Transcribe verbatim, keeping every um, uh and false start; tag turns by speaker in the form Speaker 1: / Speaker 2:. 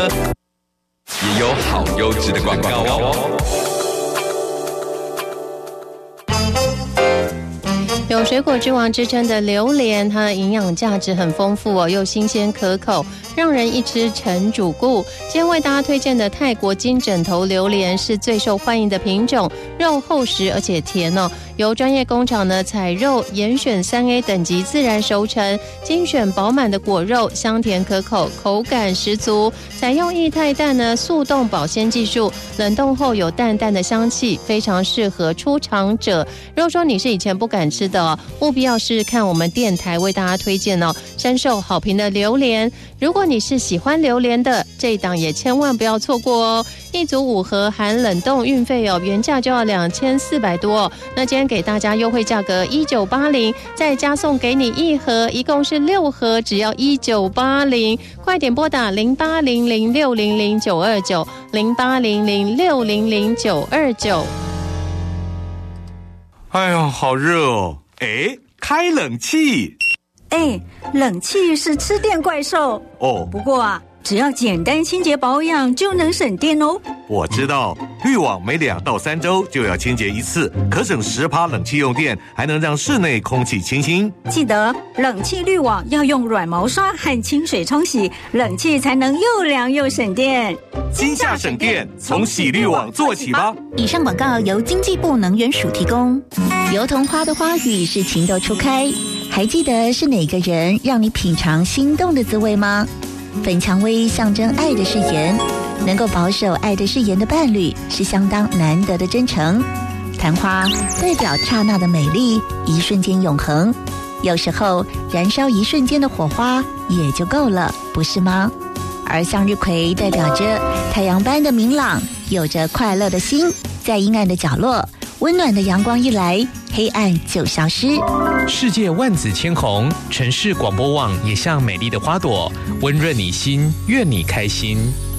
Speaker 1: 也有好优质的广告哦。
Speaker 2: 有水果之王之称的榴莲，它的营养价值很丰富哦，又新鲜可口，让人一吃成主顾。今天为大家推荐的泰国金枕头榴莲是最受欢迎的品种，肉厚实而且甜哦。由专业工厂呢采肉，严选三 A 等级自然熟成，精选饱满的果肉，香甜可口，口感十足。采用液态氮呢速冻保鲜技术，冷冻后有淡淡的香气，非常适合初尝者。如果说你是以前不敢吃的哦，务必要试试看我们电台为大家推荐哦，深受好评的榴莲。如果你是喜欢榴莲的，这一档也千万不要错过哦。一组五盒含冷冻运费哦，原价就要两千四百多哦。那今天给大家优惠价格一九八零，再加送给你一盒，一共是六盒，只要一九八零。快点拨打零八零零六零零九二九零八零零六零零九二九。
Speaker 3: 哎呀，好热哦！哎，开冷气。
Speaker 4: 哎，冷气是吃电怪兽
Speaker 3: 哦。
Speaker 4: 不过啊，只要简单清洁保养就能省电哦。
Speaker 3: 我知道，滤网每两到三周就要清洁一次，可省十趴冷气用电，还能让室内空气清新。
Speaker 4: 记得冷气滤网要用软毛刷和清水冲洗，冷气才能又凉又省电。
Speaker 3: 今夏省电，从洗滤网做起吧。
Speaker 5: 以上广告由经济部能源署提供。油桐花的花语是情窦初开，还记得是哪个人让你品尝心动的滋味吗？粉蔷薇象征爱的誓言，能够保守爱的誓言的伴侣是相当难得的真诚。昙花代表刹那的美丽，一瞬间永恒。有时候燃烧一瞬间的火花也就够了，不是吗？而向日葵代表着太阳般的明朗，有着快乐的心，在阴暗的角落，温暖的阳光一来，黑暗就消失。
Speaker 6: 世界万紫千红，城市广播网也像美丽的花朵，温润你心，愿你开心。